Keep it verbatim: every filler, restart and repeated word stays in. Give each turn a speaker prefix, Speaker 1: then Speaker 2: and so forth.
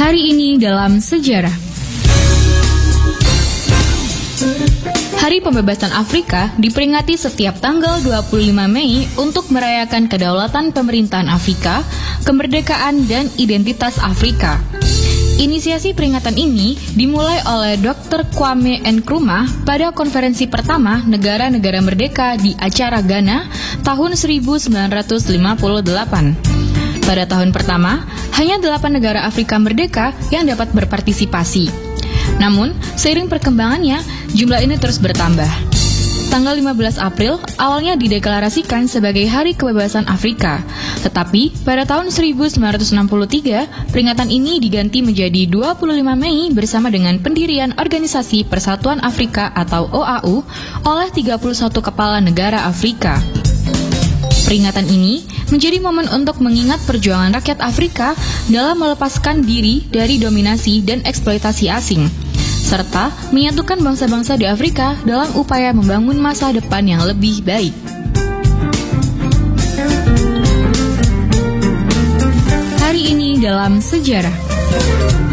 Speaker 1: Hari ini dalam sejarah. Hari Pembebasan Afrika diperingati setiap tanggal dua puluh lima Mei untuk merayakan kedaulatan pemerintahan Afrika, kemerdekaan dan identitas Afrika. Inisiasi peringatan ini dimulai oleh doktor Kwame Nkrumah pada konferensi pertama negara-negara merdeka di acara Ghana tahun seribu sembilan ratus lima puluh delapan. Pada tahun pertama, hanya delapan negara Afrika merdeka yang dapat berpartisipasi. Namun, seiring perkembangannya, jumlah ini terus bertambah. Tanggal lima belas April awalnya dideklarasikan sebagai Hari Kebebasan Afrika, tetapi pada tahun seribu sembilan ratus enam puluh tiga, peringatan ini diganti menjadi dua puluh lima Mei bersama dengan pendirian Organisasi Persatuan Afrika atau O A U oleh tiga puluh satu kepala negara Afrika. Peringatan ini menjadi momen untuk mengingat perjuangan rakyat Afrika dalam melepaskan diri dari dominasi dan eksploitasi asing, serta menyatukan bangsa-bangsa di Afrika dalam upaya membangun masa depan yang lebih baik. Hari ini dalam sejarah.